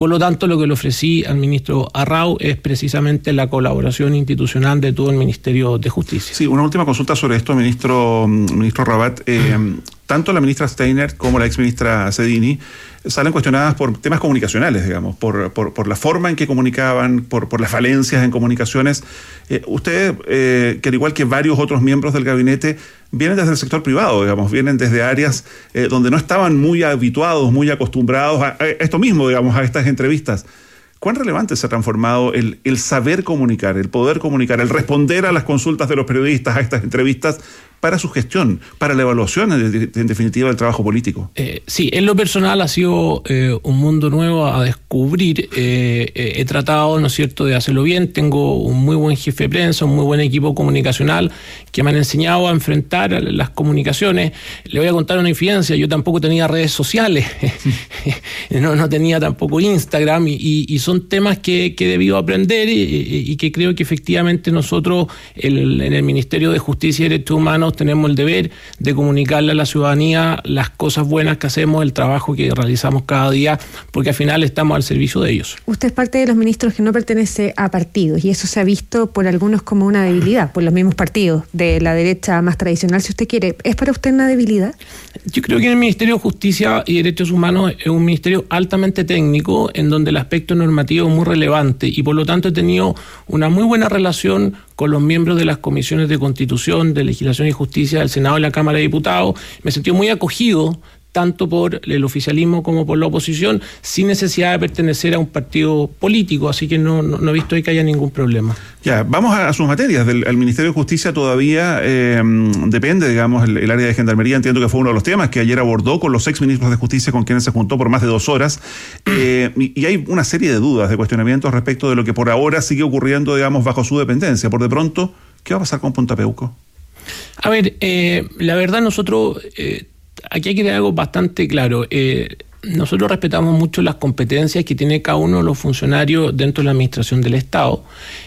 Por lo tanto, lo que le ofrecí al ministro Arrau es precisamente la colaboración institucional de todo el Ministerio de Justicia. Sí, una última consulta sobre esto, ministro Rabat. Tanto la ministra Steiner como la exministra Sedini salen cuestionadas por temas comunicacionales, digamos, por la forma en que comunicaban, por las falencias en comunicaciones. Usted, que al igual que varios otros miembros del gabinete, vienen desde el sector privado, digamos, vienen desde áreas donde no estaban muy habituados, muy acostumbrados a esto mismo, digamos, a estas entrevistas. ¿Cuán relevante se ha transformado el saber comunicar, el poder comunicar, el responder a las consultas de los periodistas, a estas entrevistas, para su gestión, para la evaluación, en definitiva, del trabajo político? Sí, en lo personal ha sido un mundo nuevo a descubrir. He tratado, ¿no es cierto?, de hacerlo bien. Tengo un muy buen jefe de prensa, un muy buen equipo comunicacional que me han enseñado a enfrentar las comunicaciones. Le voy a contar una infidencia. Yo tampoco tenía redes sociales, no tenía tampoco Instagram, y son temas que he debido aprender y que creo que efectivamente nosotros en el Ministerio de Justicia y Derechos Humanos tenemos el deber de comunicarle a la ciudadanía las cosas buenas que hacemos, el trabajo que realizamos cada día, porque al final estamos al servicio de ellos. Usted es parte de los ministros que no pertenece a partidos, y eso se ha visto por algunos como una debilidad, por los mismos partidos de la derecha más tradicional, si usted quiere. ¿Es para usted una debilidad? Yo creo que en el Ministerio de Justicia y Derechos Humanos es un ministerio altamente técnico, en donde el aspecto normativo es muy relevante, y por lo tanto he tenido una muy buena relación con los miembros de las comisiones de Constitución, de Legislación y Justicia del Senado y la Cámara de Diputados. Me he sentido muy acogido tanto por el oficialismo como por la oposición, sin necesidad de pertenecer a un partido político, así que no he visto ahí que haya ningún problema. Ya, vamos a sus materias. El Ministerio de Justicia todavía depende, digamos, el área de Gendarmería. Entiendo que fue uno de los temas que ayer abordó con los exministros de Justicia, con quienes se juntó por más de 2 horas, y hay una serie de dudas, de cuestionamientos respecto de lo que por ahora sigue ocurriendo, digamos, bajo su dependencia. Por de pronto, ¿qué va a pasar con Punta Peuco? A ver, la verdad nosotros... aquí hay que tener algo bastante claro. Nosotros respetamos mucho las competencias que tiene cada uno de los funcionarios dentro de la administración del Estado.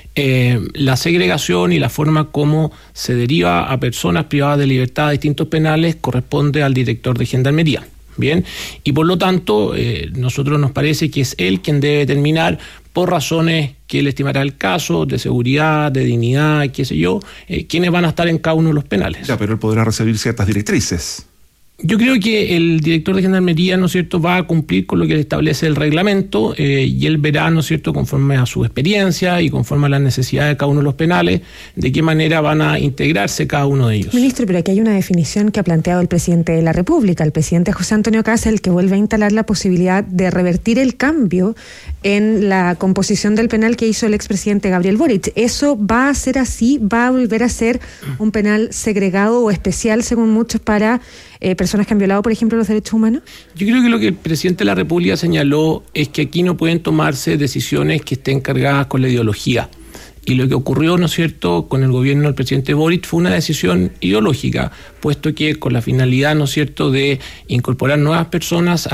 La segregación y la forma como se deriva a personas privadas de libertad a distintos penales corresponde al director de Gendarmería. Bien, y por lo tanto, nosotros nos parece que es él quien debe determinar, por razones que él estimará el caso, de seguridad, de dignidad, qué sé yo, quiénes van a estar en cada uno de los penales. Ya, pero él podrá recibir ciertas directrices. Yo creo que el director de Gendarmería, ¿no es cierto?, va a cumplir con lo que establece el reglamento, y él verá, ¿no es cierto?, conforme a su experiencia y conforme a las necesidades de cada uno de los penales, de qué manera van a integrarse cada uno de ellos. Ministro, pero aquí hay una definición que ha planteado el presidente de la República, el presidente José Antonio Kast, el que vuelve a instalar la posibilidad de revertir el cambio en la composición del penal que hizo el expresidente Gabriel Boric. ¿Eso va a ser así? ¿Va a volver a ser un penal segregado o especial, según muchos, para personas que han violado, por ejemplo, los derechos humanos? Yo creo que lo que el presidente de la República señaló es que aquí no pueden tomarse decisiones que estén cargadas con la ideología. Y lo que ocurrió, ¿no es cierto?, con el gobierno del presidente Boric fue una decisión ideológica, puesto que con la finalidad, ¿no es cierto?, de incorporar nuevas personas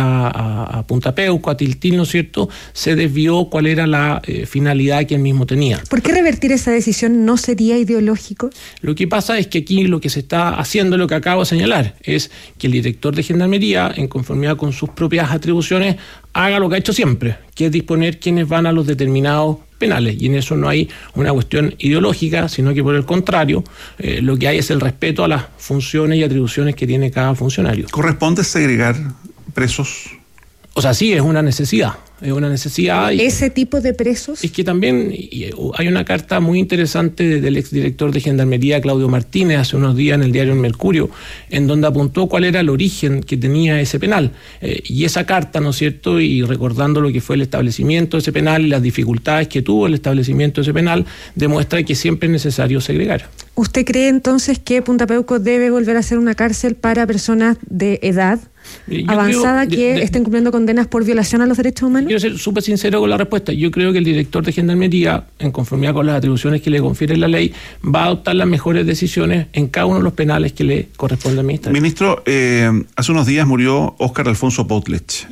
a Punta Peuco, a Tiltil, ¿no es cierto?, se desvió cuál era la finalidad que él mismo tenía. ¿Por qué revertir esa decisión no sería ideológico? Lo que pasa es que aquí lo que se está haciendo, lo que acabo de señalar, es que el director de Gendarmería, en conformidad con sus propias atribuciones, haga lo que ha hecho siempre, que es disponer quiénes van a los determinados penales, y en eso no hay una cuestión ideológica, sino que por el contrario, lo que hay es el respeto a las funciones y atribuciones que tiene cada funcionario. ¿Corresponde segregar presos? O sea, sí, es una necesidad. Es una necesidad. ¿Ese tipo de presos? Es que también hay una carta muy interesante del exdirector de Gendarmería, Claudio Martínez, hace unos días en el diario El Mercurio, en donde apuntó cuál era el origen que tenía ese penal. Y esa carta, ¿no es cierto?, y recordando lo que fue el establecimiento de ese penal y las dificultades que tuvo el establecimiento de ese penal, demuestra que siempre es necesario segregar. ¿Usted cree entonces que Punta Peuco debe volver a ser una cárcel para personas de edad avanzada que estén cumpliendo condenas por violación a los derechos humanos? Quiero ser súper sincero con la respuesta. Yo creo que el director de Gendarmería, en conformidad con las atribuciones que le confiere la ley, va a adoptar las mejores decisiones en cada uno de los penales que le corresponde administrar. Ministro, hace unos días murió Óscar Alfonso Potlech,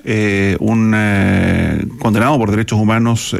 un condenado por derechos humanos,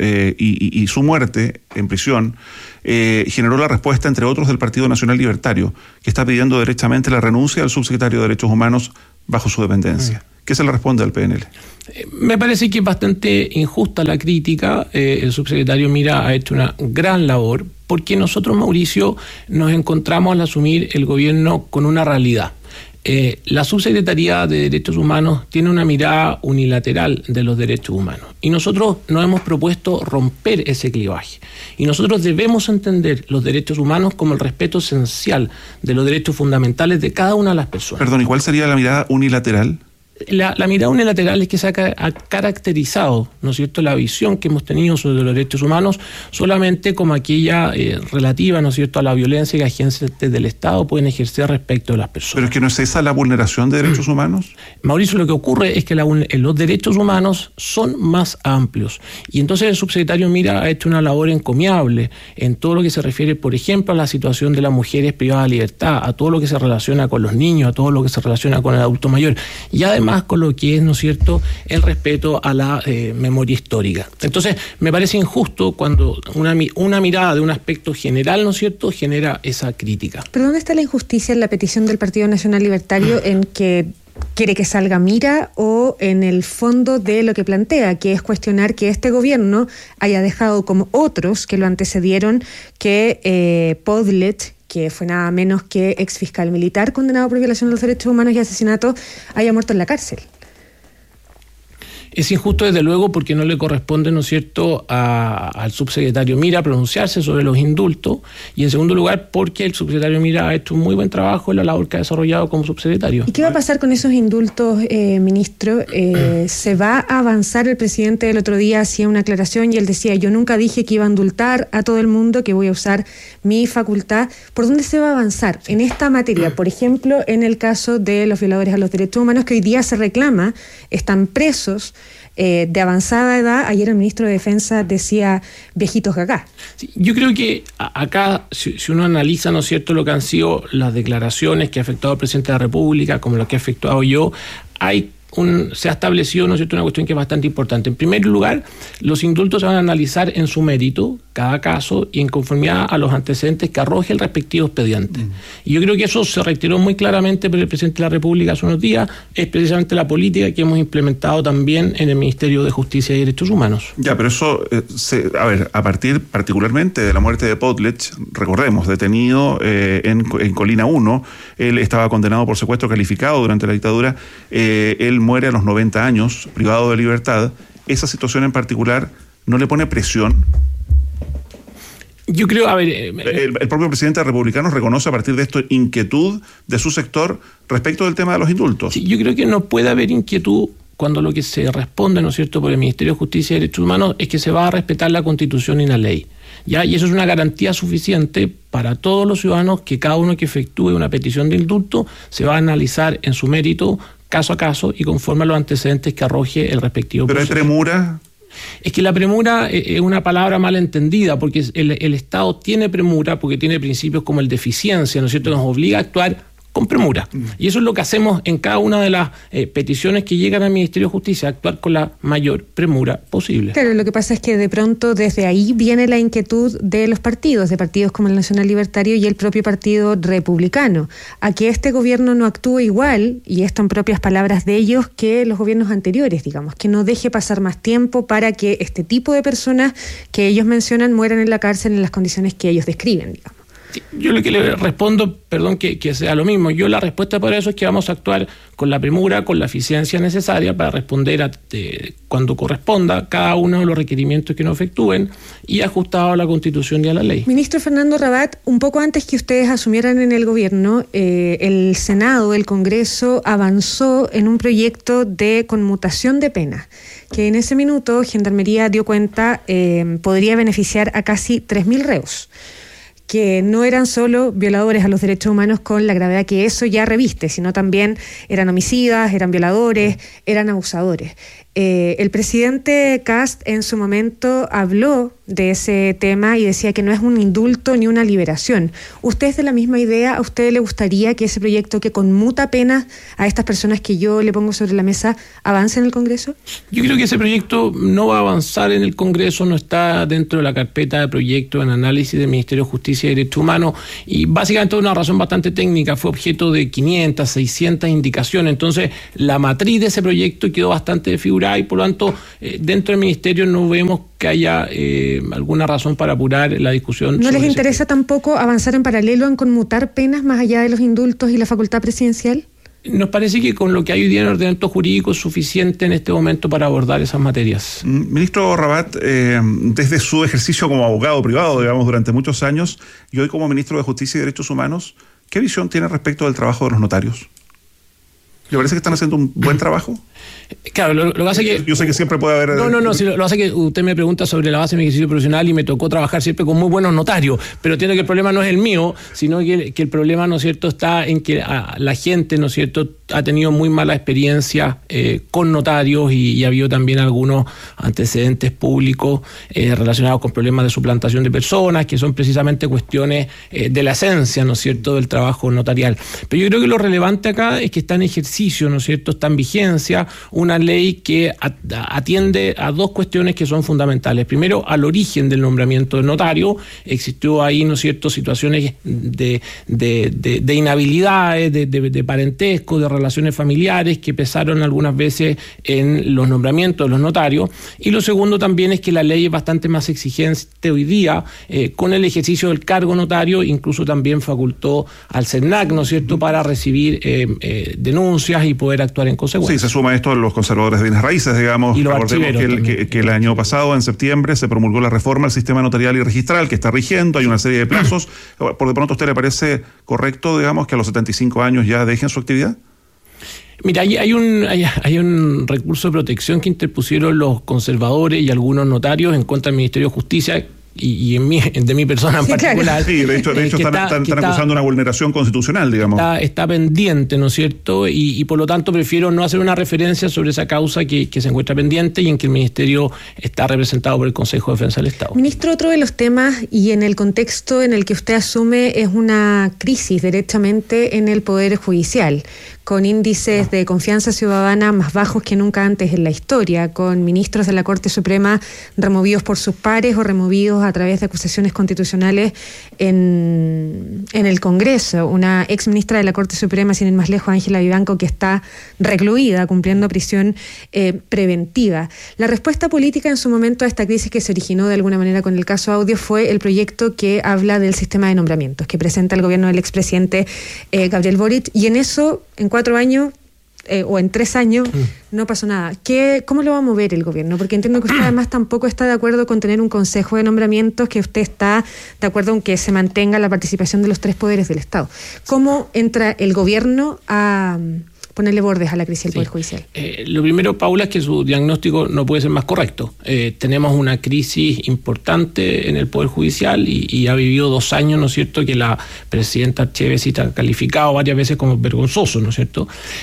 y su muerte en prisión generó la respuesta, entre otros, del Partido Nacional Libertario, que está pidiendo derechamente la renuncia del subsecretario de Derechos Humanos bajo su dependencia. ¿Qué se le responde al PNL? Me parece que es bastante injusta la crítica. El subsecretario Mira ha hecho una gran labor, porque nosotros, Mauricio, nos encontramos al asumir el gobierno con una realidad. La Subsecretaría de Derechos Humanos tiene una mirada unilateral de los derechos humanos y nosotros nos hemos propuesto romper ese clivaje, y nosotros debemos entender los derechos humanos como el respeto esencial de los derechos fundamentales de cada una de las personas. Perdón, ¿y cuál sería la mirada unilateral? La mirada unilateral es que se ha caracterizado, ¿no es cierto?, la visión que hemos tenido sobre los derechos humanos solamente como aquella relativa, ¿no es cierto?, a la violencia que agentes del Estado pueden ejercer respecto de las personas. ¿Pero es que no es esa la vulneración de derechos humanos? Mauricio, lo que ocurre es que los derechos humanos son más amplios, y entonces el subsecretario Mira ha hecho una labor encomiable en todo lo que se refiere, por ejemplo, a la situación de las mujeres privadas de libertad, a todo lo que se relaciona con los niños, a todo lo que se relaciona con el adulto mayor, y además con lo que es, ¿no es cierto?, el respeto a la memoria histórica. Entonces, me parece injusto cuando una mirada de un aspecto general, ¿no es cierto?, genera esa crítica. ¿Pero dónde está la injusticia en la petición del Partido Nacional Libertario en que quiere que salga Mira, o en el fondo de lo que plantea, que es cuestionar que este gobierno haya dejado, como otros que lo antecedieron, que Podlet, que fue nada menos que exfiscal militar condenado por violación de los derechos humanos y asesinato, haya muerto en la cárcel? Es injusto, desde luego, porque no le corresponde, ¿no es cierto?, al subsecretario Mira pronunciarse sobre los indultos, y en segundo lugar porque el subsecretario Mira ha hecho un muy buen trabajo en la labor que ha desarrollado como subsecretario. ¿Y qué va a pasar con esos indultos, ministro? ¿Se va a avanzar? El presidente el otro día hacía una aclaración y él decía: yo nunca dije que iba a indultar a todo el mundo, que voy a usar mi facultad. ¿Por dónde se va a avanzar en esta materia? Por ejemplo, en el caso de los violadores a los derechos humanos, que hoy día se reclama, están presos de avanzada edad. Ayer el ministro de Defensa decía viejitos gaga. Sí, yo creo que acá, si uno analiza, ¿no es cierto?, lo que han sido las declaraciones que ha afectado al presidente de la República, como lo que ha efectuado yo, se ha establecido, ¿no es cierto?, una cuestión que es bastante importante. En primer lugar, los indultos se van a analizar en su mérito, cada caso, y en conformidad a los antecedentes que arroje el respectivo expediente. Y yo creo que eso se reiteró muy claramente por el presidente de la República hace unos días. Es precisamente la política que hemos implementado también en el Ministerio de Justicia y Derechos Humanos. Ya, pero eso, a partir particularmente de la muerte de Podlet, recordemos, detenido en Colina 1, él estaba condenado por secuestro calificado durante la dictadura, él muere a los 90 años, privado de libertad. ¿Esa situación en particular no le pone presión? Yo creo, el propio presidente republicano reconoce a partir de esto inquietud de su sector respecto del tema de los indultos. Sí, yo creo que no puede haber inquietud cuando lo que se responde, ¿no es cierto?, por el Ministerio de Justicia y Derechos Humanos es que se va a respetar la Constitución y la ley. ¿Ya? Y eso es una garantía suficiente para todos los ciudadanos, que cada uno que efectúe una petición de indulto se va a analizar en su mérito, caso a caso, y conforme a los antecedentes que arroje el respectivo proceso. ¿Pero hay premura? Es que la premura es una palabra mal entendida, porque el Estado tiene premura porque tiene principios como el de eficiencia, ¿no es cierto?, que nos obliga a actuar con premura. Y eso es lo que hacemos en cada una de las peticiones que llegan al Ministerio de Justicia, actuar con la mayor premura posible. Claro, lo que pasa es que de pronto desde ahí viene la inquietud de los partidos, de partidos como el Nacional Libertario y el propio Partido Republicano, a que este gobierno no actúe igual, y esto en propias palabras de ellos, que los gobiernos anteriores, digamos, que no deje pasar más tiempo para que este tipo de personas que ellos mencionan mueran en la cárcel en las condiciones que ellos describen, digamos. Sí, yo lo que le respondo, perdón que sea lo mismo, yo la respuesta para eso es que vamos a actuar con la premura, con la eficiencia necesaria para responder cuando corresponda cada uno de los requerimientos que nos efectúen, y ajustado a la Constitución y a la ley. Ministro Fernando Rabat, un poco antes que ustedes asumieran en el gobierno, el Senado, el Congreso, avanzó en un proyecto de conmutación de penas, que en ese minuto Gendarmería dio cuenta podría beneficiar a casi 3.000 reos, que no eran solo violadores a los derechos humanos con la gravedad que eso ya reviste, sino también eran homicidas, eran violadores, eran abusadores. El presidente Kast en su momento habló de ese tema y decía que no es un indulto ni una liberación. ¿Usted es de la misma idea? ¿A usted le gustaría que ese proyecto que conmuta penas a estas personas que yo le pongo sobre la mesa avance en el Congreso? Yo creo que ese proyecto no va a avanzar en el Congreso, no está dentro de la carpeta de proyectos en análisis del Ministerio de Justicia y Derechos Humanos, y básicamente por una razón bastante técnica, fue objeto de 500, 600 indicaciones. Entonces la matriz de ese proyecto quedó bastante desfigurada y por lo tanto dentro del Ministerio no vemos que haya alguna razón para apurar la discusión. ¿No les interesa tampoco avanzar en paralelo en conmutar penas más allá de los indultos y la facultad presidencial? Nos parece que con lo que hay hoy día en el ordenamiento jurídico es suficiente en este momento para abordar esas materias. Ministro Rabat, desde su ejercicio como abogado privado, digamos, durante muchos años, y hoy como ministro de Justicia y Derechos Humanos, ¿qué visión tiene respecto del trabajo de los notarios? ¿Le parece que están haciendo un buen trabajo? Claro, lo que hace que... Yo sé que siempre puede haber... No, si lo hace que usted me pregunta sobre la base de mi ejercicio profesional y me tocó trabajar siempre con muy buenos notarios, pero entiendo que el problema no es el mío, sino que el problema, ¿no es cierto?, está en que la gente, ¿no es cierto?, ha tenido muy mala experiencia con notarios y ha habido también algunos antecedentes públicos relacionados con problemas de suplantación de personas, que son precisamente cuestiones de la esencia, ¿no es cierto?, del trabajo notarial. Pero yo creo que lo relevante acá es que está en ejercicio, ¿no es cierto?, está en vigencia una ley que atiende a dos cuestiones que son fundamentales. Primero, al origen del nombramiento del notario. Existió ahí, ¿no es cierto?, situaciones de inhabilidades, de parentesco, de relaciones familiares que pesaron algunas veces en los nombramientos de los notarios. Y lo segundo también es que la ley es bastante más exigente hoy día con el ejercicio del cargo notario, incluso también facultó al CERNAC, ¿no es cierto?, para recibir denuncias y poder actuar en consecuencia. Sí, se suma esto a los conservadores de bienes raíces, digamos. Y los recordemos que el año pasado, en septiembre, se promulgó la reforma al sistema notarial y registral que está rigiendo, hay una serie de plazos. ¿Por de pronto a usted le parece correcto, digamos, que a los 75 años ya dejen su actividad? Mira, hay un recurso de protección que interpusieron los conservadores y algunos notarios en contra del Ministerio de Justicia y de mi persona en particular. Claro. Sí, de hecho están acusando una vulneración constitucional, digamos. Está pendiente, ¿no es cierto? Y por lo tanto prefiero no hacer una referencia sobre esa causa que se encuentra pendiente y en que el Ministerio está representado por el Consejo de Defensa del Estado. Ministro, otro de los temas y en el contexto en el que usted asume es una crisis derechamente en el Poder Judicial, con índices de confianza ciudadana más bajos que nunca antes en la historia, con ministros de la Corte Suprema removidos por sus pares o removidos a través de acusaciones constitucionales en el Congreso. Una ex ministra de la Corte Suprema, sin ir más lejos, Ángela Vivanco, que está recluida cumpliendo prisión preventiva. La respuesta política en su momento a esta crisis que se originó de alguna manera con el caso Audio fue el proyecto que habla del sistema de nombramientos que presenta el gobierno del expresidente Gabriel Boric, y en eso, en 4 años o en 3 años, no pasó nada. ¿Cómo lo va a mover el gobierno? Porque entiendo que usted además tampoco está de acuerdo con tener un consejo de nombramientos, que usted está de acuerdo en que se mantenga la participación de los 3 poderes del Estado. ¿Cómo entra el gobierno a ponerle bordes a la crisis del Poder Judicial? Lo primero, Paula, es que su diagnóstico no puede ser más correcto. Tenemos una crisis importante en el Poder Judicial y ha vivido 2 años, ¿no es cierto?, que la presidenta Archevesi ha calificado varias veces como vergonzoso, ¿no es cierto?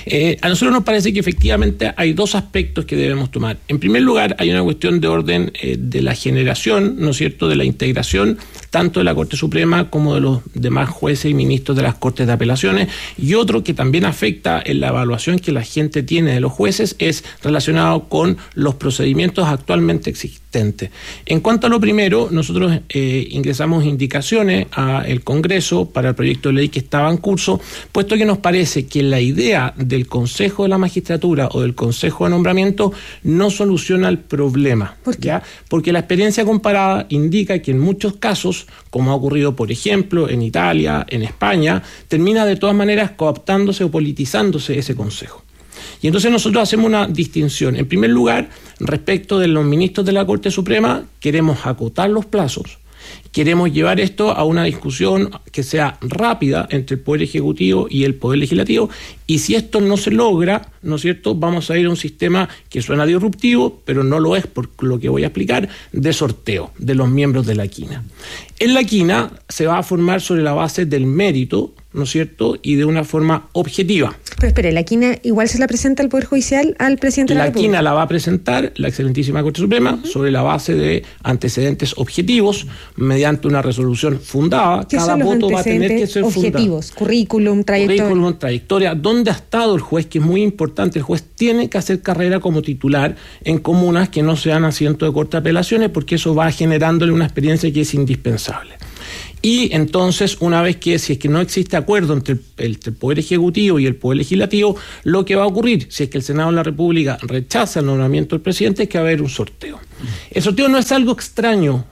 A nosotros nos parece que efectivamente hay 2 aspectos que debemos tomar. En primer lugar, hay una cuestión de orden de la generación, ¿no es cierto?, de la integración tanto de la Corte Suprema como de los demás jueces y ministros de las Cortes de Apelaciones, y otro que también afecta en la evaluación que la gente tiene de los jueces es relacionado con los procedimientos actualmente existentes. En cuanto a lo primero, nosotros ingresamos indicaciones al Congreso para el proyecto de ley que estaba en curso, puesto que nos parece que la idea del Consejo de la Magistratura o del Consejo de Nombramiento no soluciona el problema. ¿Por qué? ¿Ya? Porque la experiencia comparada indica que en muchos casos, como ha ocurrido, por ejemplo, en Italia, en España, termina de todas maneras cooptándose o politizándose ese Consejo. Y entonces nosotros hacemos una distinción. En primer lugar, respecto de los ministros de la Corte Suprema, queremos acotar los plazos. Queremos llevar esto a una discusión que sea rápida entre el Poder Ejecutivo y el Poder Legislativo, y si esto no se logra, ¿no es cierto?, vamos a ir a un sistema que suena disruptivo, pero no lo es por lo que voy a explicar, de sorteo de los miembros de la quina. En la quina se va a formar sobre la base del mérito, ¿no es cierto?, y de una forma objetiva. Pero espere, ¿la quina igual se la presenta al Poder Judicial al presidente de la República? La quina la va a presentar la excelentísima Corte Suprema sobre la base de antecedentes objetivos, mediante una resolución fundada. Cada voto va a tener que ser objetivos, fundado. Currículum, trayectoria. ¿Dónde ha estado el juez? Que es muy importante. El juez tiene que hacer carrera como titular en comunas que no sean asiento de corte de apelaciones, porque eso va generándole una experiencia que es indispensable. Y entonces, una vez que, si es que no existe acuerdo entre el Poder Ejecutivo y el Poder Legislativo, lo que va a ocurrir, si es que el Senado de la República rechaza el nombramiento del presidente, es que va a haber un sorteo. El sorteo no es algo extraño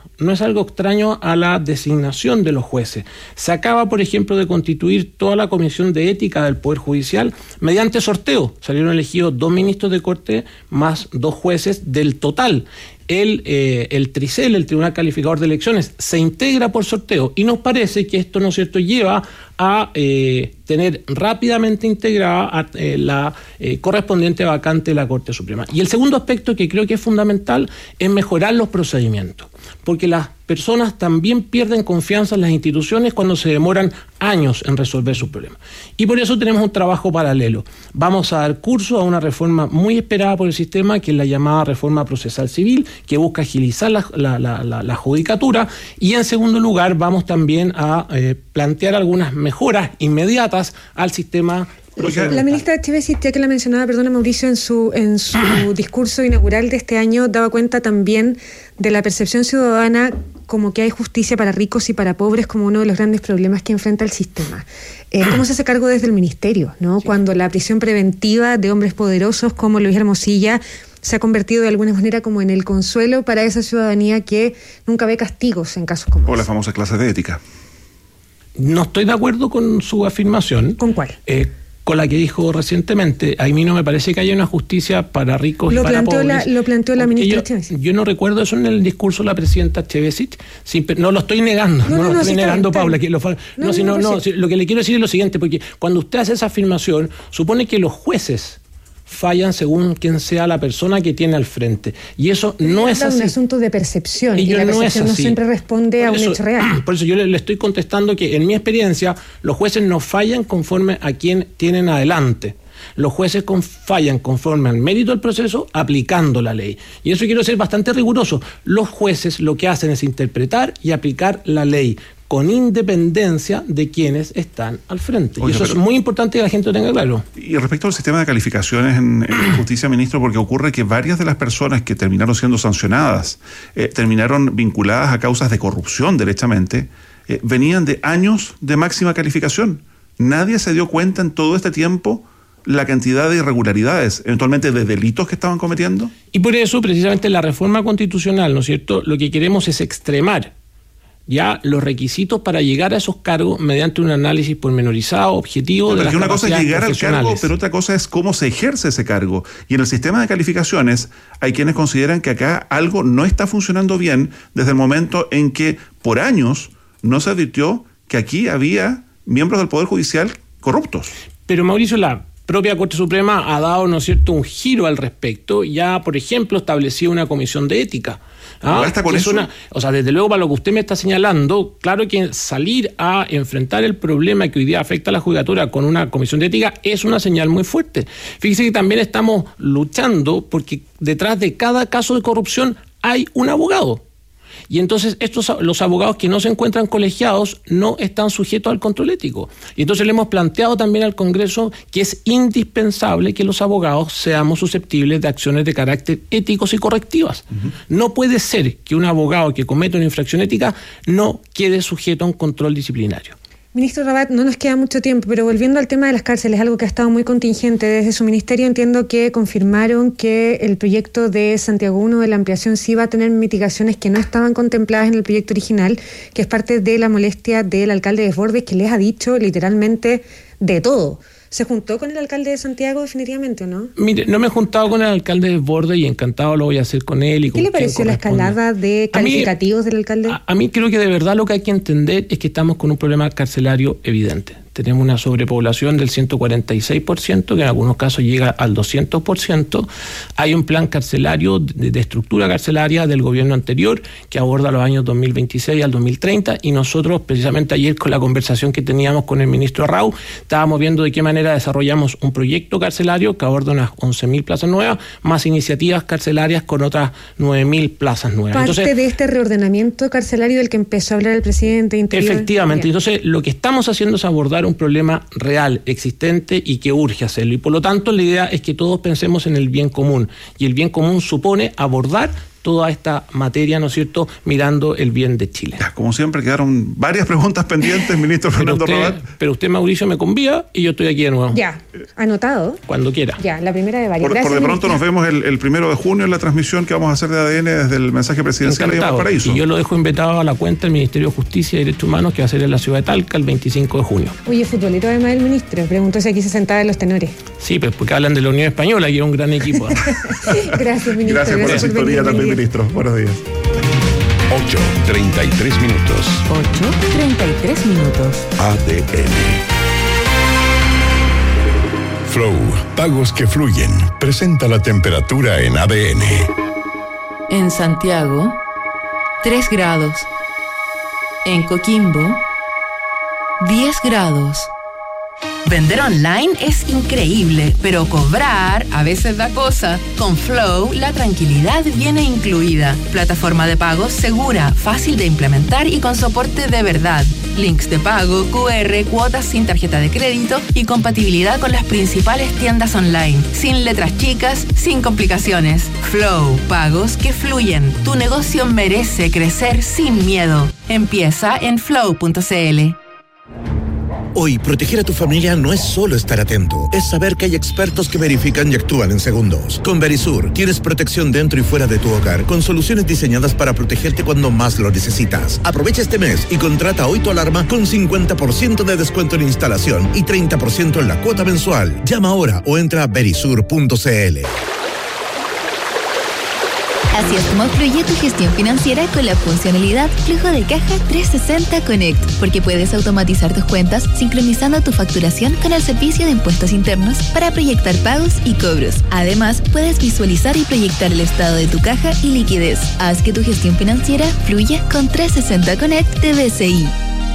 a la designación de los jueces. Se acaba, por ejemplo, de constituir toda la Comisión de Ética del Poder Judicial mediante sorteo. Salieron elegidos 2 ministros de Corte más 2 jueces del total. El TRICEL, el Tribunal Calificador de Elecciones, se integra por sorteo, y nos parece que esto, ¿no es cierto?, lleva a tener rápidamente integrada la correspondiente vacante de la Corte Suprema. Y el segundo aspecto, que creo que es fundamental, es mejorar los procedimientos, porque las personas también pierden confianza en las instituciones cuando se demoran años en resolver sus problemas. Y por eso tenemos un trabajo paralelo. Vamos a dar curso a una reforma muy esperada por el sistema, que es la llamada reforma procesal civil, que busca agilizar la judicatura, y en segundo lugar vamos también a plantear algunas mejoras inmediatas al sistema. La ministra Echevesi, ya que la mencionaba, Mauricio, en su discurso inaugural de este año, daba cuenta también de la percepción ciudadana como que hay justicia para ricos y para pobres como uno de los grandes problemas que enfrenta el sistema. ¿Cómo se hace cargo desde el ministerio, ¿no? Sí. Cuando la prisión preventiva de hombres poderosos como Luis Hermosilla se ha convertido de alguna manera como en el consuelo para esa ciudadanía que nunca ve castigos en casos como o las famosas clases de ética? No estoy de acuerdo con su afirmación. ¿Con cuál? Con la que dijo recientemente. A mí no me parece que haya una justicia para ricos y para pobres. Lo planteó la ministra Echevesi. Yo no recuerdo eso en el discurso de la presidenta Echevesi. No lo estoy negando, no lo estoy negando, Paula. Lo que le quiero decir es lo siguiente, porque cuando usted hace esa afirmación, supone que los jueces fallan según quien sea la persona que tiene al frente. Y eso no es así. Es un asunto de percepción. Y la percepción no siempre responde a un hecho real. Por eso yo le estoy contestando que, en mi experiencia, los jueces no fallan conforme a quien tienen adelante. Los jueces fallan conforme al mérito del proceso, aplicando la ley. Y eso quiero ser bastante riguroso. Los jueces lo que hacen es interpretar y aplicar la ley, con independencia de quienes están al frente. Oye, y eso es muy importante que la gente lo tenga claro. Y respecto al sistema de calificaciones en justicia, ministro, porque ocurre que varias de las personas que terminaron siendo sancionadas, terminaron vinculadas a causas de corrupción, derechamente, venían de años de máxima calificación. Nadie se dio cuenta en todo este tiempo la cantidad de irregularidades, eventualmente de delitos que estaban cometiendo. Y por eso, precisamente, la reforma constitucional, ¿no es cierto?, lo que queremos es extremar ya los requisitos para llegar a esos cargos mediante un análisis pormenorizado, objetivo de las capacidades profesionales. Una cosa es llegar al cargo, pero otra cosa es cómo se ejerce ese cargo. Y en el sistema de calificaciones hay quienes consideran que acá algo no está funcionando bien desde el momento en que por años no se advirtió que aquí había miembros del Poder Judicial corruptos. Pero, Mauricio, la propia Corte Suprema ha dado, ¿no es cierto?, un giro al respecto. Ya, por ejemplo, estableció una comisión de ética. ¿Basta con eso? Desde luego, para lo que usted me está señalando, claro que salir a enfrentar el problema que hoy día afecta a la judicatura con una comisión de ética es una señal muy fuerte. Fíjese que también estamos luchando porque detrás de cada caso de corrupción hay un abogado. Y entonces los abogados que no se encuentran colegiados no están sujetos al control ético. Y entonces le hemos planteado también al Congreso que es indispensable que los abogados seamos susceptibles de acciones de carácter éticos y correctivas. Uh-huh. No puede ser que un abogado que cometa una infracción ética no quede sujeto a un control disciplinario. Ministro Rabat, no nos queda mucho tiempo, pero volviendo al tema de las cárceles, algo que ha estado muy contingente desde su ministerio, entiendo que confirmaron que el proyecto de Santiago 1 de la ampliación sí va a tener mitigaciones que no estaban contempladas en el proyecto original, que es parte de la molestia del alcalde Desbordes, que les ha dicho literalmente de todo. ¿Se juntó con el alcalde de Santiago definitivamente o no? Mire, no me he juntado con el alcalde de Desbordes y encantado lo voy a hacer con él. Y ¿Qué le pareció la escalada de calificativos del alcalde? A mí creo que de verdad lo que hay que entender es que estamos con un problema carcelario evidente. tenemos una sobrepoblación del 146%, que en algunos casos llega al 200%. Hay un plan carcelario de estructura carcelaria del gobierno anterior que aborda los años 2026 al 2030, y nosotros precisamente ayer, con la conversación que teníamos con el ministro Arrau, estábamos viendo de qué manera desarrollamos un proyecto carcelario que aborda unas 11.000 plazas nuevas, más iniciativas carcelarias con otras 9.000 plazas nuevas. Parte de este reordenamiento carcelario del que empezó a hablar el presidente Interior. Efectivamente. Entonces, lo que estamos haciendo es abordar un problema real, existente y que urge hacerlo. Y por lo tanto, la idea es que todos pensemos en el bien común. Y el bien común supone abordar toda esta materia, ¿no es cierto?, mirando el bien de Chile. Ya, como siempre, quedaron varias preguntas pendientes, ministro Fernando Rabat. Pero usted, Mauricio, me convida y yo estoy aquí de nuevo. Ya, anotado. Cuando quiera. Ya, la primera de varias. Por de pronto nos vemos el 1 de junio en la transmisión que vamos a hacer de ADN desde el mensaje presidencial de Valparaíso. Y yo lo dejo invitado a la cuenta del Ministerio de Justicia y Derechos Humanos, que va a ser en la ciudad de Talca el 25 de junio. Oye, futbolito además del ministro, preguntó si aquí se sentaba en los tenores. Sí, pues porque hablan de la Unión Española, que es un gran equipo. Gracias, ministro. Gracias por la sintonía también, ministro. Buenos días. 8:33 minutos. 8:33 minutos. ADN. Flow, pagos que fluyen. Presenta la temperatura en ADN. En Santiago, 3 grados. En Coquimbo, 10 grados. Vender online es increíble, pero cobrar a veces da cosa. Con Flow, la tranquilidad viene incluida. Plataforma de pagos segura, fácil de implementar y con soporte de verdad. Links de pago, QR, cuotas sin tarjeta de crédito y compatibilidad con las principales tiendas online. Sin letras chicas, sin complicaciones. Flow, pagos que fluyen. Tu negocio merece crecer sin miedo. Empieza en flow.cl. Hoy, proteger a tu familia no es solo estar atento, es saber que hay expertos que verifican y actúan en segundos. Con Verisur, tienes protección dentro y fuera de tu hogar, con soluciones diseñadas para protegerte cuando más lo necesitas. Aprovecha este mes y contrata hoy tu alarma con 50% de descuento en instalación y 30% en la cuota mensual. Llama ahora o entra a verisur.cl. Así es como fluye tu gestión financiera con la funcionalidad Flujo de Caja 360 Connect, porque puedes automatizar tus cuentas sincronizando tu facturación con el servicio de impuestos internos para proyectar pagos y cobros. Además, puedes visualizar y proyectar el estado de tu caja y liquidez. Haz que tu gestión financiera fluya con 360 Connect de BCI.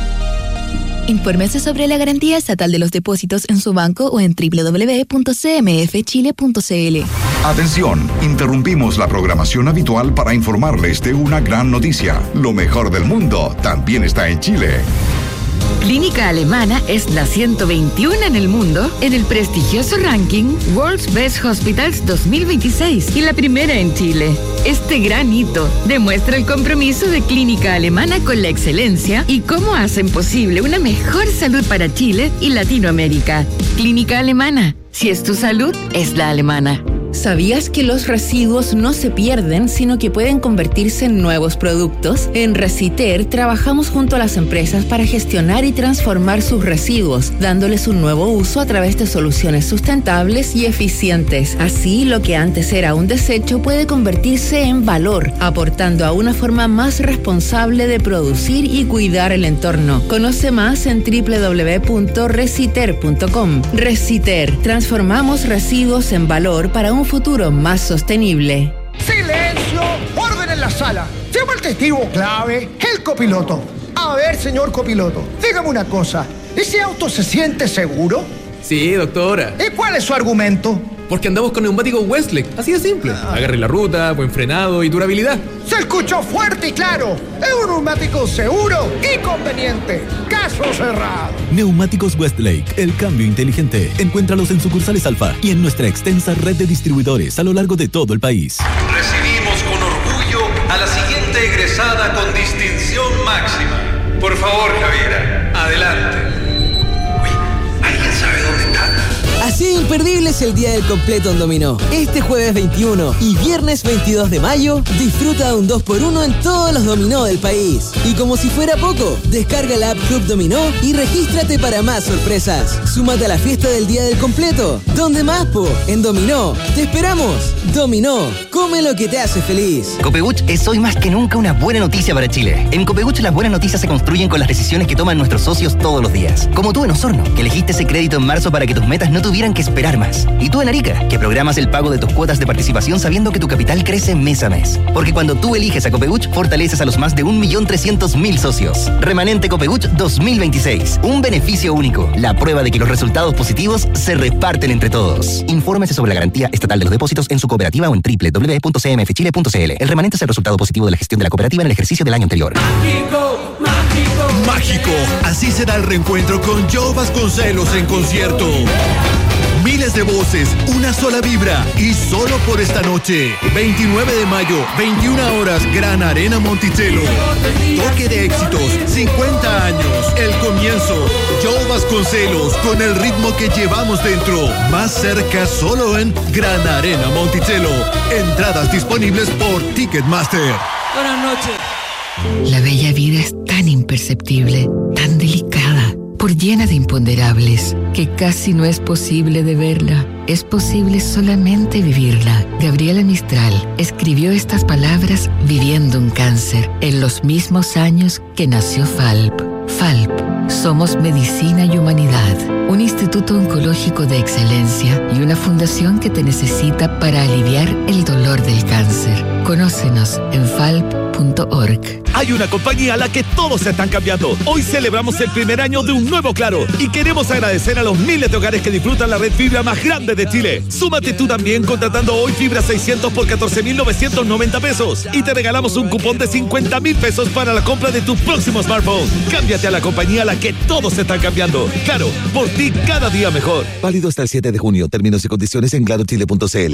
Infórmese sobre la garantía estatal de los depósitos en su banco o en www.cmfchile.cl. Atención, interrumpimos la programación habitual para informarles de una gran noticia. Lo mejor del mundo también está en Chile. Clínica Alemana es la 121 en el mundo en el prestigioso ranking World's Best Hospitals 2026 y la primera en Chile. Este gran hito demuestra el compromiso de Clínica Alemana con la excelencia y cómo hacen posible una mejor salud para Chile y Latinoamérica. Clínica Alemana, si es tu salud, es la alemana. ¿Sabías que los residuos no se pierden, sino que pueden convertirse en nuevos productos? En Reciter trabajamos junto a las empresas para gestionar y transformar sus residuos, dándoles un nuevo uso a través de soluciones sustentables y eficientes. Así, lo que antes era un desecho puede convertirse en valor, aportando a una forma más responsable de producir y cuidar el entorno. Conoce más en www.reciter.com. Reciter, transformamos residuos en valor para un futuro más sostenible. ¡Silencio! ¡Orden en la sala! Llama al testigo clave, el copiloto. A ver, señor copiloto, dígame una cosa. ¿Ese auto se siente seguro? Sí, doctora. ¿Y cuál es su argumento? Porque andamos con neumáticos Westlake, así de simple. Agarre la ruta, buen frenado y durabilidad. Se escuchó fuerte y claro. Es un neumático seguro y conveniente. Caso cerrado. Neumáticos Westlake, el cambio inteligente. Encuéntralos en sucursales Alfa y en nuestra extensa red de distribuidores a lo largo de todo el país. Recibimos con orgullo a la siguiente egresada con distinción máxima. Por favor, Javiera, adelante. Uy, ¿alguien sabe dónde está? Sí, imperdible es el día del completo en Dominó. Este jueves 21 y viernes 22 de mayo, disfruta de un 2x1 en todos los dominó del país. Y como si fuera poco, descarga la app Club Dominó y regístrate para más sorpresas. Súmate a la fiesta del día del completo. ¿Dónde más, po? En Dominó. ¡Te esperamos! Dominó, come lo que te hace feliz. Copebuch es hoy más que nunca una buena noticia para Chile. En Copebuch las buenas noticias se construyen con las decisiones que toman nuestros socios todos los días. Como tú en Osorno, que elegiste ese crédito en marzo para que tus metas no tuvieran que esperar más. Y tú en Arica, que programas el pago de tus cuotas de participación sabiendo que tu capital crece mes a mes. Porque cuando tú eliges a Copebuch, fortaleces a los más de 1.300.000 socios. Remanente Copebuch 2026. Un beneficio único. La prueba de que los resultados positivos se reparten entre todos. Infórmese sobre la garantía estatal de los depósitos en su cooperativa o en www.cmfchile.cl. El remanente es el resultado positivo de la gestión de la cooperativa en el ejercicio del año anterior. Mágico, mágico. Mágico. Así será el reencuentro con Joe Vasconcelos en concierto. Miles de voces, una sola vibra y solo por esta noche. 29 de mayo, 21 horas, Gran Arena Monticello. Toque de éxitos, 50 años, el comienzo. Joe Vasconcelos con el ritmo que llevamos dentro. Más cerca solo en Gran Arena Monticello. Entradas disponibles por Ticketmaster. Buenas noches. La bella vida es tan imperceptible, tan delicada, por llena de imponderables, que casi no es posible de verla. Es posible solamente vivirla. Gabriela Mistral escribió estas palabras viviendo un cáncer, en los mismos años que nació FALP. FALP, somos medicina y humanidad, un instituto oncológico de excelencia y una fundación que te necesita para aliviar el dolor del cáncer. Conócenos en falp.org. Hay una compañía a la que todos se están cambiando. Hoy celebramos el primer año de un nuevo Claro y queremos agradecer a los miles de hogares que disfrutan la red fibra más grande de Chile. Súmate tú también contratando hoy fibra 600 por 14.990 pesos y te regalamos un cupón de 50.000 pesos para la compra de tu próximo smartphone. Cámbiate a la compañía a la que todos se están cambiando. Claro, por ti cada día mejor. Válido hasta el 7 de junio. Términos y condiciones en clarochile.cl.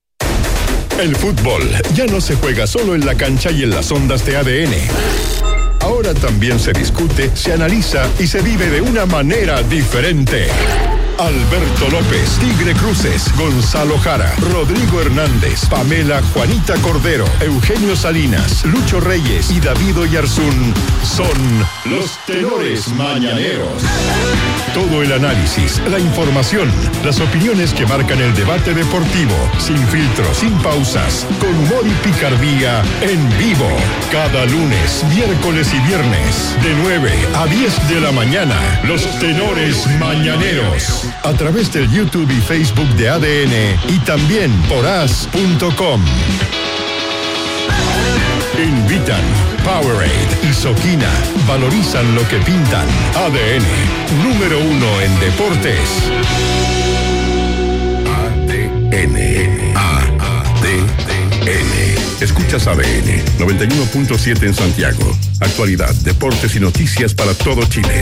El fútbol ya no se juega solo en la cancha y en las ondas de ADN. Ahora también se discute, se analiza y se vive de una manera diferente. Alberto López, Tigre Cruces, Gonzalo Jara, Rodrigo Hernández, Pamela Juanita Cordero, Eugenio Salinas, Lucho Reyes y David Oyarzún son los tenores mañaneros. Todo el análisis, la información, las opiniones que marcan el debate deportivo, sin filtros, sin pausas, con humor y picardía, en vivo. Cada lunes, miércoles y viernes, de 9 a 10 de la mañana, los tenores mañaneros. A través del YouTube y Facebook de ADN y también por as.com. Invitan Powerade y Soquina. Valorizan lo que pintan. ADN, número 1 en deportes. ADN. Escuchas ADN 91.7 en Santiago. Actualidad, deportes y noticias para todo Chile.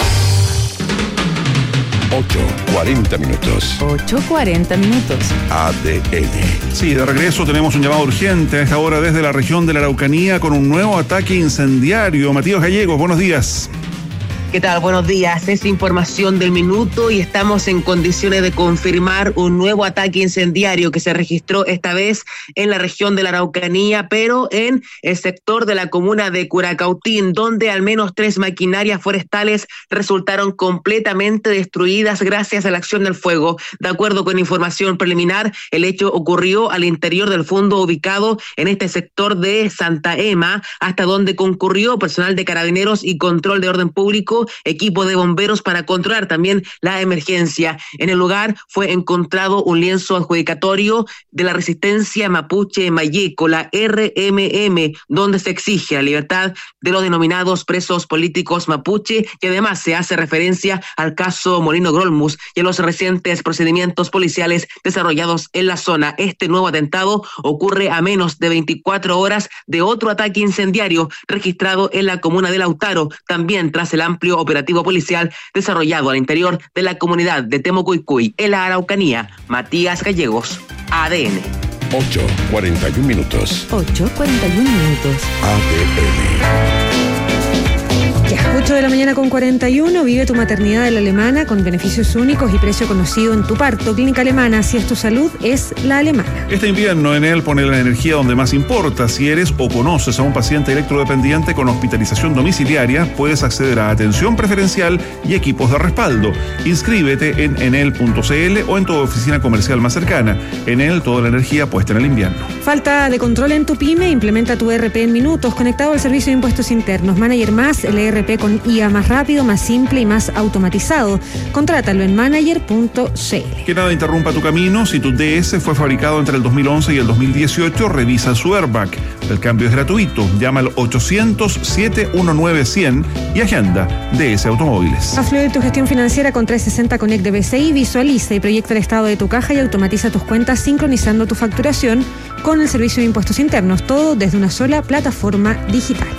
8:40 minutos. 8:40 minutos. ADN. Sí, de regreso tenemos un llamado urgente a esta hora desde la región de la Araucanía con un nuevo ataque incendiario. Matías Gallegos, buenos días. ¿Qué tal? Buenos días. Es información del minuto y estamos en condiciones de confirmar un nuevo ataque incendiario que se registró esta vez en la región de la Araucanía, pero en el sector de la comuna de Curacautín, donde al menos 3 maquinarias forestales resultaron completamente destruidas gracias a la acción del fuego. De acuerdo con información preliminar, el hecho ocurrió al interior del fondo ubicado en este sector de Santa Ema, hasta donde concurrió personal de carabineros y control de orden público, equipo de bomberos para controlar también la emergencia. En el lugar fue encontrado un lienzo adjudicatorio de la resistencia mapuche Mayeco, la RMM, donde se exige la libertad de los denominados presos políticos mapuche, y además se hace referencia al caso Molino Grolmus y a los recientes procedimientos policiales desarrollados en la zona. Este nuevo atentado ocurre a menos de 24 horas de otro ataque incendiario registrado en la comuna de Lautaro, también tras el amplio operativo policial desarrollado al interior de la comunidad de Temocuycuy, en la Araucanía. Matías Gallegos, ADN. 8:41 minutos. 8:41 minutos. ADN. Ya, 8 de la mañana con 41, vive tu maternidad de la Alemana con beneficios únicos y precio conocido en tu parto. Clínica Alemana, si es tu salud, es la Alemana. Este invierno Enel pone la energía donde más importa. Si eres o conoces a un paciente electrodependiente con hospitalización domiciliaria, puedes acceder a atención preferencial y equipos de respaldo. Inscríbete en enel.cl o en tu oficina comercial más cercana. Enel, toda la energía puesta en el invierno. Falta de control en tu pyme, implementa tu ERP en minutos, conectado al servicio de impuestos internos. Manager Más, el ERP con IA más rápido, más simple y más automatizado. Contrátalo en manager.cl. Que nada interrumpa tu camino. Si tu DS fue fabricado entre el 2011 y el 2018, revisa su airbag. El cambio es gratuito. Llama al 800-719-100 y agenda DS Automóviles. Afluye tu gestión financiera con 360 Connect de BCI, visualiza y proyecta el estado de tu caja y automatiza tus cuentas sincronizando tu facturación con el servicio de impuestos internos. Todo desde una sola plataforma digital.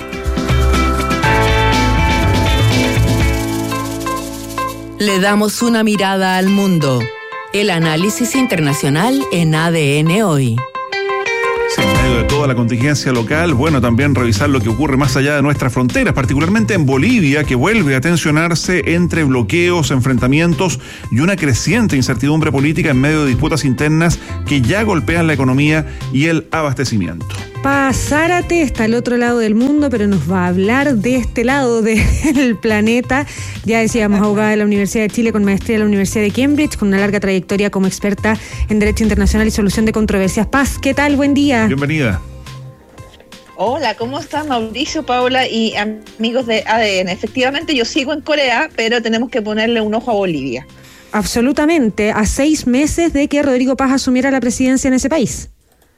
Le damos una mirada al mundo. El análisis internacional en ADN Hoy. Sí, en medio de toda la contingencia local, bueno, también revisar lo que ocurre más allá de nuestras fronteras, particularmente en Bolivia, que vuelve a tensionarse entre bloqueos, enfrentamientos y una creciente incertidumbre política en medio de disputas internas que ya golpean la economía y el abastecimiento. Paz Zárate está al otro lado del mundo, pero nos va a hablar de este lado del planeta. Ya decíamos, abogada de la Universidad de Chile con maestría de la Universidad de Cambridge, con una larga trayectoria como experta en Derecho Internacional y Solución de Controversias. Paz, ¿qué tal? Buen día. Bienvenida. Hola, ¿cómo están Mauricio, Paula y amigos de ADN? Efectivamente, yo sigo en Corea, pero tenemos que ponerle un ojo a Bolivia. Absolutamente, a 6 meses de que Rodrigo Paz asumiera la presidencia en ese país.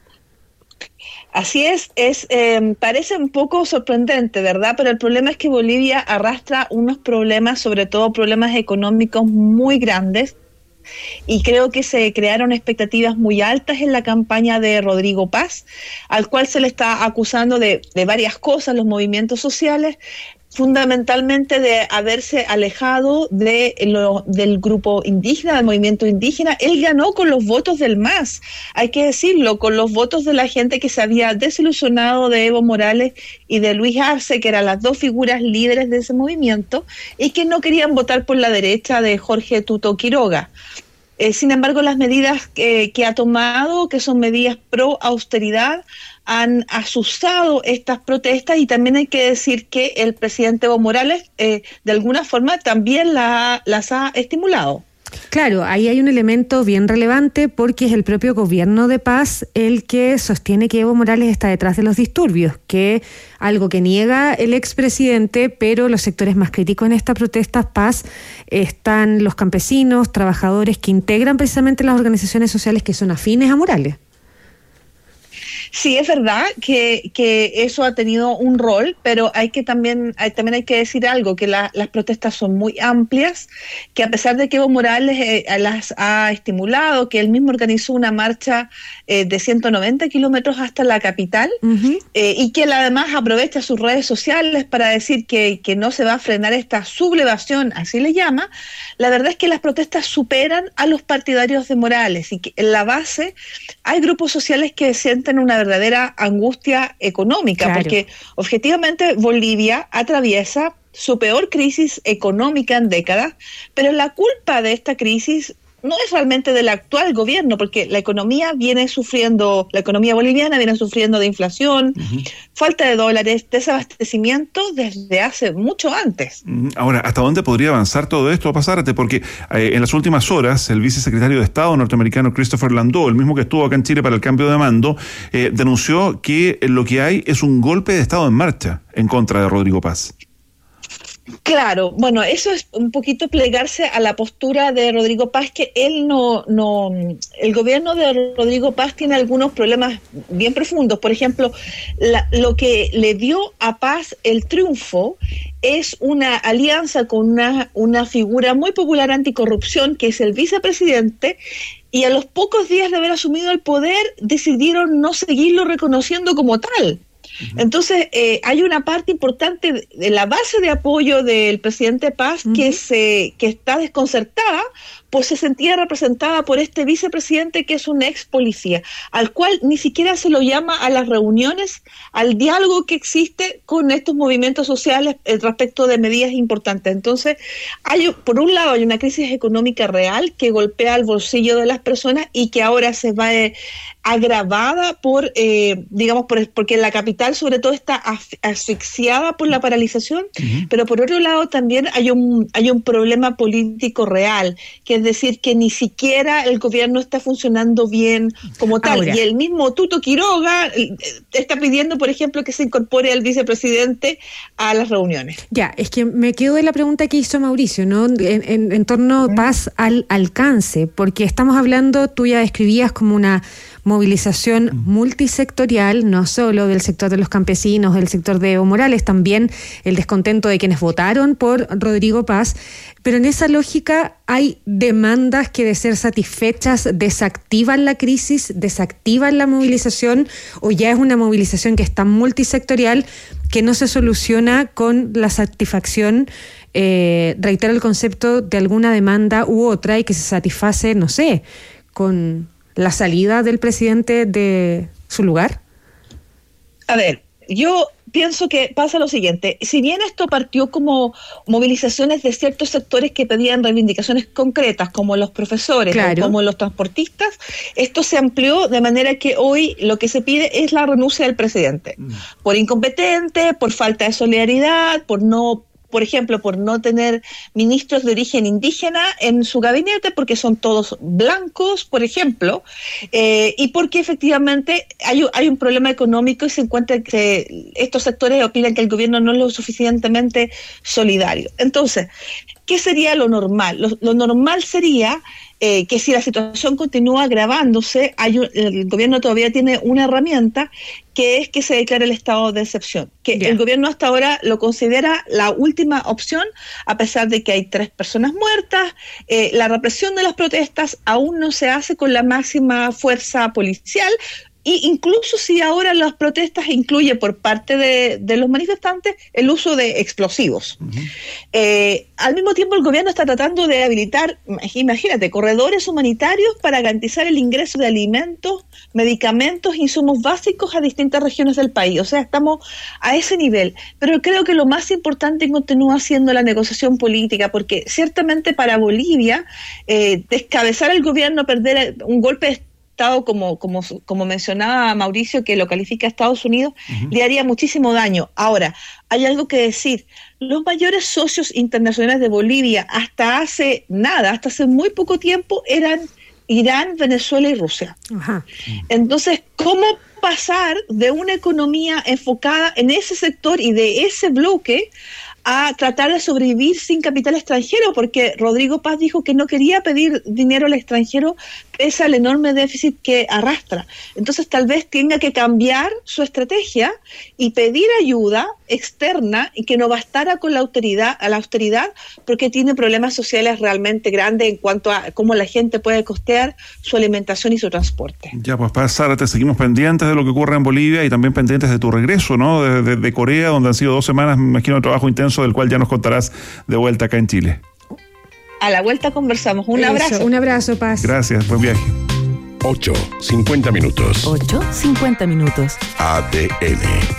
Así parece un poco sorprendente, ¿verdad? Pero el problema es que Bolivia arrastra unos problemas, sobre todo problemas económicos muy grandes, y creo que se crearon expectativas muy altas en la campaña de Rodrigo Paz, al cual se le está acusando de varias cosas, los movimientos sociales, fundamentalmente de haberse alejado del grupo indígena, del movimiento indígena. Él ganó con los votos del MAS, hay que decirlo, con los votos de la gente que se había desilusionado de Evo Morales y de Luis Arce, que eran las dos figuras líderes de ese movimiento, y que no querían votar por la derecha de Jorge Tuto Quiroga. Sin embargo, las medidas que ha tomado, que son medidas pro austeridad, han asustado estas protestas, y también hay que decir que el presidente Evo Morales de alguna forma también las ha estimulado. Claro, ahí hay un elemento bien relevante porque es el propio gobierno de Paz el que sostiene que Evo Morales está detrás de los disturbios, que algo que niega el expresidente, pero los sectores más críticos en estas protestas Paz están los campesinos, trabajadores que integran precisamente las organizaciones sociales que son afines a Morales. Sí, es verdad que eso ha tenido un rol, pero también hay que decir algo, que las protestas son muy amplias, que a pesar de que Evo Morales las ha estimulado, que él mismo organizó una marcha de 190 kilómetros hasta la capital, y que él además aprovecha sus redes sociales para decir que no se va a frenar esta sublevación, así le llama. La verdad es que las protestas superan a los partidarios de Morales, y que en la base hay grupos sociales que sienten una verdadera angustia económica, claro, porque objetivamente Bolivia atraviesa su peor crisis económica en décadas, pero la culpa de esta crisis no es realmente del actual gobierno, porque la economía boliviana viene sufriendo de inflación, falta de dólares, desabastecimiento desde hace mucho antes. Ahora, ¿hasta dónde podría avanzar todo esto, Pazárate? Porque en las últimas horas el vicesecretario de Estado norteamericano Christopher Landau, el mismo que estuvo acá en Chile para el cambio de mando, denunció que lo que hay es un golpe de Estado en marcha en contra de Rodrigo Paz. Claro, bueno, eso es un poquito plegarse a la postura de Rodrigo Paz, que él el gobierno de Rodrigo Paz tiene algunos problemas bien profundos. Por ejemplo, lo que le dio a Paz el triunfo es una alianza con una figura muy popular anticorrupción, que es el vicepresidente, y a los pocos días de haber asumido el poder decidieron no seguirlo reconociendo como tal. Entonces, hay una parte importante de la base de apoyo del presidente Paz que está desconcertada pues se sentía representada por este vicepresidente que es un ex policía, al cual ni siquiera se lo llama a las reuniones, al diálogo que existe con estos movimientos sociales respecto de medidas importantes. Entonces, por un lado hay una crisis económica real que golpea el bolsillo de las personas y que ahora se va agravada porque la capital sobre todo está asfixiada por la paralización, pero por otro lado también hay un problema político real, que es decir, que ni siquiera el gobierno está funcionando bien como tal. Ahora, y el mismo Tuto Quiroga está pidiendo, por ejemplo, que se incorpore el vicepresidente a las reuniones. Ya, es que me quedo de la pregunta que hizo Mauricio, ¿no? En torno paz al alcance, porque estamos hablando, tú ya describías como una movilización multisectorial, no solo del sector de los campesinos, del sector de Evo Morales, también el descontento de quienes votaron por Rodrigo Paz, pero en esa lógica hay demandas que, de ser satisfechas, desactivan la crisis, desactivan la movilización, o ya es una movilización que es tan multisectorial que no se soluciona con la satisfacción, reitero el concepto, de alguna demanda u otra, y que se satisface, no sé, con la salida del presidente de su lugar? A ver, yo pienso que pasa lo siguiente. Si bien esto partió como movilizaciones de ciertos sectores que pedían reivindicaciones concretas, como los profesores, claro, o como los transportistas, esto se amplió de manera que hoy lo que se pide es la renuncia del presidente. Por incompetente, por falta de solidaridad, por ejemplo, por no tener ministros de origen indígena en su gabinete, porque son todos blancos, por ejemplo, y porque efectivamente hay un problema económico y se encuentra que estos sectores opinan que el gobierno no es lo suficientemente solidario. Entonces, ¿qué sería lo normal? Lo normal sería que si la situación continúa agravándose, el gobierno todavía tiene una herramienta, que es que se declare el estado de excepción, que el gobierno hasta ahora lo considera la última opción, a pesar de que hay 3 personas muertas. La represión de las protestas aún no se hace con la máxima fuerza policial, y incluso si ahora las protestas incluyen por parte de los manifestantes el uso de explosivos. Al mismo tiempo el gobierno está tratando de habilitar, imagínate, corredores humanitarios para garantizar el ingreso de alimentos, medicamentos, insumos básicos a distintas regiones del país. O sea, estamos a ese nivel. Pero creo que lo más importante continúa siendo la negociación política, porque ciertamente para Bolivia, descabezar el gobierno, perder un golpe de Estado, como mencionaba Mauricio, que lo califica a Estados Unidos, le haría muchísimo daño. Ahora, hay algo que decir. Los mayores socios internacionales de Bolivia hasta hace muy poco tiempo, eran Irán, Venezuela y Rusia. Entonces, ¿cómo pasar de una economía enfocada en ese sector y de ese bloque a tratar de sobrevivir sin capital extranjero? Porque Rodrigo Paz dijo que no quería pedir dinero al extranjero pese al enorme déficit que arrastra. Entonces tal vez tenga que cambiar su estrategia y pedir ayuda externa, y que no bastara con la austeridad, porque tiene problemas sociales realmente grandes en cuanto a cómo la gente puede costear su alimentación y su transporte. Ya, pues Paz Zárate, seguimos pendientes de lo que ocurre en Bolivia y también pendientes de tu regreso, ¿no? De Corea, donde han sido 2 semanas, me imagino, de trabajo intenso, del cual ya nos contarás de vuelta acá en Chile. A la vuelta conversamos. Un abrazo. Un abrazo, Paz. Gracias, buen viaje. 8:50 minutos. 8:50 minutos. ADN.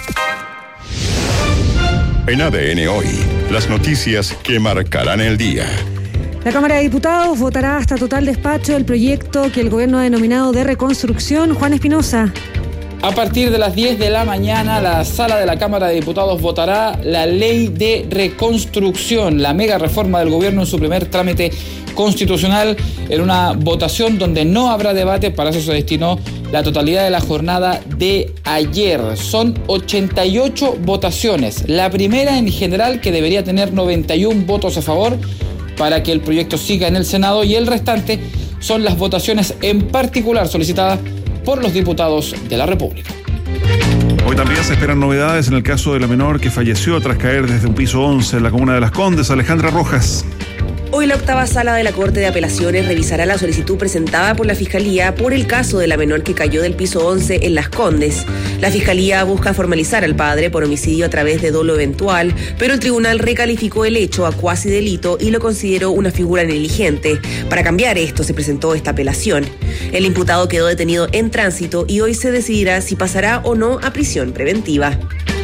En ADN Hoy, las noticias que marcarán el día. La Cámara de Diputados votará hasta total despacho el proyecto que el gobierno ha denominado de reconstrucción. Juan Espinosa. A partir de las 10 de la mañana, la sala de la Cámara de Diputados votará la ley de reconstrucción, la mega reforma del gobierno en su primer trámite constitucional, en una votación donde no habrá debate. Para eso se destinó la totalidad de la jornada de ayer. Son 88 votaciones, la primera en general, que debería tener 91 votos a favor para que el proyecto siga en el Senado, y el restante son las votaciones en particular solicitadas por los diputados de la República. Hoy también se esperan novedades en el caso de la menor que falleció tras caer desde un piso 11 en la comuna de Las Condes. Alejandra Rojas. Hoy la octava sala de la Corte de Apelaciones revisará la solicitud presentada por la Fiscalía por el caso de la menor que cayó del piso 11 en Las Condes. La Fiscalía busca formalizar al padre por homicidio a través de dolo eventual, pero el tribunal recalificó el hecho a cuasi delito y lo consideró una figura negligente. Para cambiar esto se presentó esta apelación. El imputado quedó detenido en tránsito y hoy se decidirá si pasará o no a prisión preventiva.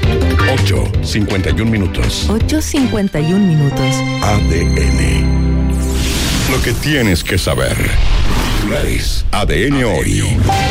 8:51 minutos. 8:51 minutos. ADN. Lo que tienes que saber. ADN hoy.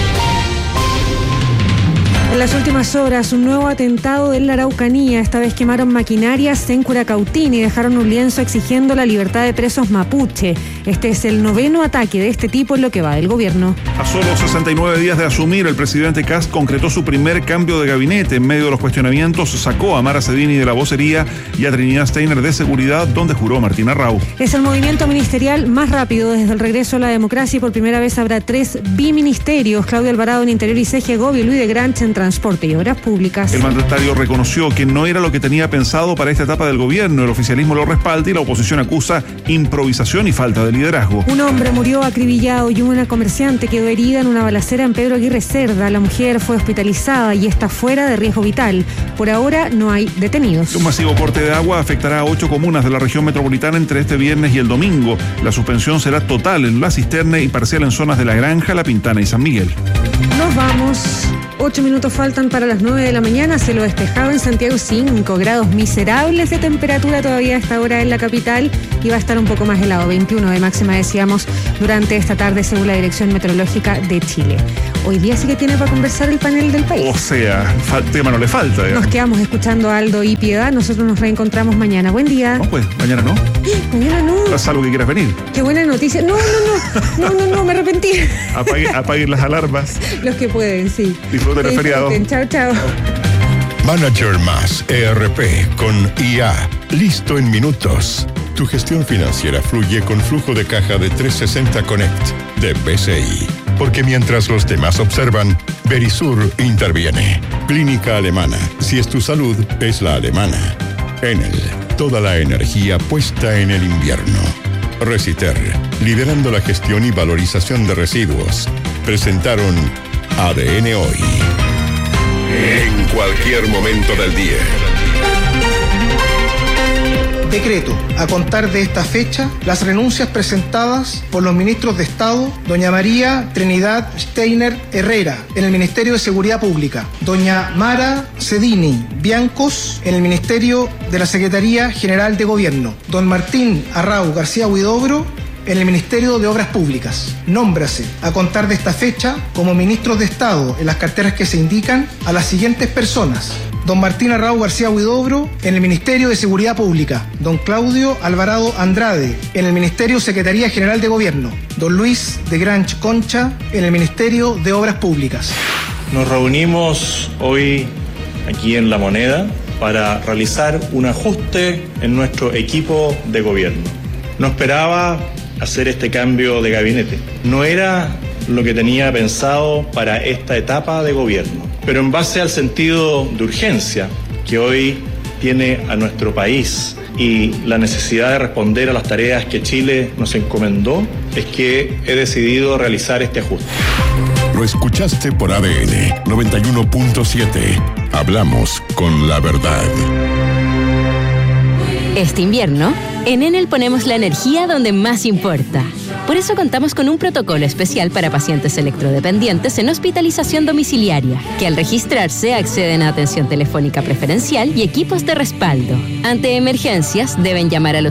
En las últimas horas, un nuevo atentado en la Araucanía. Esta vez quemaron maquinarias en Curacautín y dejaron un lienzo exigiendo la libertad de presos mapuche. Este es el 9º ataque de este tipo en lo que va del gobierno. A solo 69 días de asumir, el presidente Kast concretó su primer cambio de gabinete. En medio de los cuestionamientos, sacó a Mara Cedini de la vocería y a Trinidad Steiner de seguridad, donde juró Martín Arrau. Es el movimiento ministerial más rápido desde el regreso a la democracia y por primera vez habrá 3 biministerios. Claudio Alvarado en Interior y CGGOB y Luis de Granch en Transporte y Obras Públicas. El mandatario reconoció que no era lo que tenía pensado para esta etapa del gobierno. El oficialismo lo respalda y la oposición acusa improvisación y falta de liderazgo. Un hombre murió acribillado y una comerciante quedó herida en una balacera en Pedro Aguirre Cerda. La mujer fue hospitalizada y está fuera de riesgo vital. Por ahora no hay detenidos. Un masivo corte de agua afectará a 8 comunas de la región metropolitana entre este viernes y el domingo. La suspensión será total en La Cisterna y parcial en zonas de La Granja, La Pintana y San Miguel. Nos vamos. 8 minutos faltan para las 9 de la mañana. Cielo despejado en Santiago, 5 grados miserables de temperatura todavía a esta hora en la capital y va a estar un poco más helado, 21 de máxima decíamos durante esta tarde según la Dirección Meteorológica de Chile. Hoy día sí que tiene para conversar el panel del país. O sea, tema no le falta. Digamos. Nos quedamos escuchando a Aldo y Piedad. Nosotros nos reencontramos mañana. Buen día. No, pues, mañana no. Mañana no. ¿Haz algo que quieras venir? Qué buena noticia. No, me arrepentí. Apaguen las alarmas. Los que pueden, sí. Disfruten el feriado. Chao. Manager Más ERP con IA. Listo en minutos. Tu gestión financiera fluye con flujo de caja de 360 Connect de BCI. Porque mientras los demás observan, Verisur interviene. Clínica Alemana. Si es tu salud, es la alemana. Enel. Toda la energía puesta en el invierno. Reciter. Liderando la gestión y valorización de residuos. Presentaron ADN Hoy. En cualquier momento del día. Decreto. A contar de esta fecha, las renuncias presentadas por los ministros de Estado, doña María Trinidad Steiner Herrera, en el Ministerio de Seguridad Pública, doña Mara Cedini Biancos, en el Ministerio de la Secretaría General de Gobierno, don Martín Arrau García Huidobro, en el Ministerio de Obras Públicas. Nómbrase, a contar de esta fecha, como ministros de Estado en las carteras que se indican, a las siguientes personas. Don Martín Arrau García Huidobro, en el Ministerio de Seguridad Pública. Don Claudio Alvarado Andrade, en el Ministerio Secretaría General de Gobierno. Don Luis de Granch Concha, en el Ministerio de Obras Públicas. Nos reunimos hoy aquí en La Moneda para realizar un ajuste en nuestro equipo de gobierno. No esperaba hacer este cambio de gabinete. No era lo que tenía pensado para esta etapa de gobierno, pero en base al sentido de urgencia que hoy tiene a nuestro país y la necesidad de responder a las tareas que Chile nos encomendó, es que he decidido realizar este ajuste. Lo escuchaste por ADN 91.7. Hablamos con la verdad. Este invierno, en Enel ponemos la energía donde más importa. Por eso contamos con un protocolo especial para pacientes electrodependientes en hospitalización domiciliaria, que al registrarse acceden a atención telefónica preferencial y equipos de respaldo. Ante emergencias, deben llamar al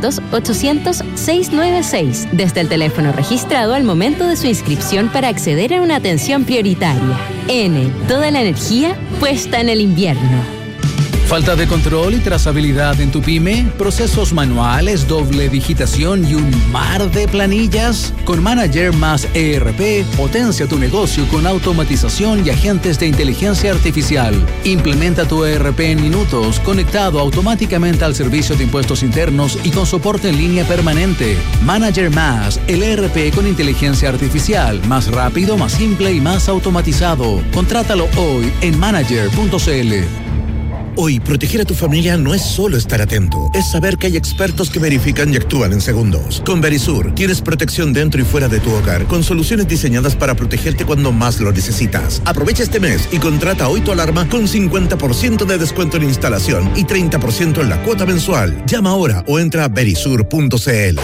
800-800-696 desde el teléfono registrado al momento de su inscripción para acceder a una atención prioritaria. Enel, toda la energía puesta en el invierno. ¿Falta de control y trazabilidad en tu pyme? ¿Procesos manuales, doble digitación y un mar de planillas? Con Manager Más ERP, potencia tu negocio con automatización y agentes de inteligencia artificial. Implementa tu ERP en minutos, conectado automáticamente al servicio de impuestos internos y con soporte en línea permanente. Manager Más, el ERP con inteligencia artificial, más rápido, más simple y más automatizado. Contrátalo hoy en manager.cl. Hoy, proteger a tu familia no es solo estar atento, es saber que hay expertos que verifican y actúan en segundos. Con Verisur, tienes protección dentro y fuera de tu hogar, con soluciones diseñadas para protegerte cuando más lo necesitas. Aprovecha este mes y contrata hoy tu alarma con 50% de descuento en instalación y 30% en la cuota mensual. Llama ahora o entra a verisur.cl.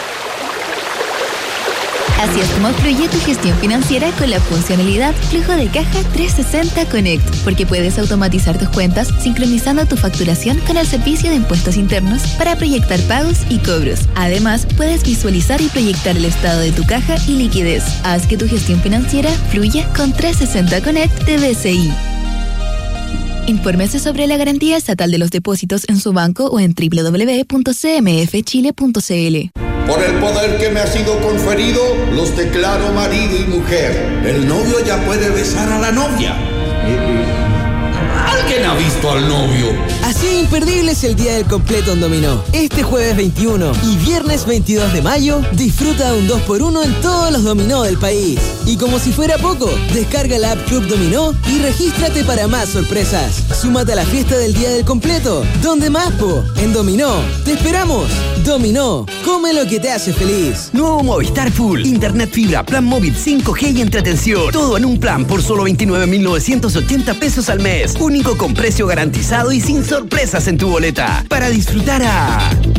Así es como fluye tu gestión financiera con la funcionalidad Flujo de Caja 360 Connect, porque puedes automatizar tus cuentas sincronizando tu facturación con el servicio de impuestos internos para proyectar pagos y cobros. Además, puedes visualizar y proyectar el estado de tu caja y liquidez. Haz que tu gestión financiera fluya con 360 Connect de BCI. Infórmese sobre la garantía estatal de los depósitos en su banco o en www.cmfchile.cl. Por el poder que me ha sido conferido, los declaro marido y mujer. El novio ya puede besar a la novia. ¿Alguien ha visto al novio? Así de imperdible es el día del completo en Dominó. Este jueves 21 y viernes 22 de mayo, disfruta de un 2x1 en todos los dominó del país. Y como si fuera poco, descarga la app Club Dominó y regístrate para más sorpresas. Súmate a la fiesta del día del completo. ¿Dónde más, po? En Dominó. ¡Te esperamos! Dominó. Come lo que te hace feliz. Nuevo Movistar Full. Internet fibra, plan móvil 5G y entretención. Todo en un plan por solo 29.980 pesos al mes. Único con precio garantizado y sin sorpresas en tu boleta. Para disfrutar a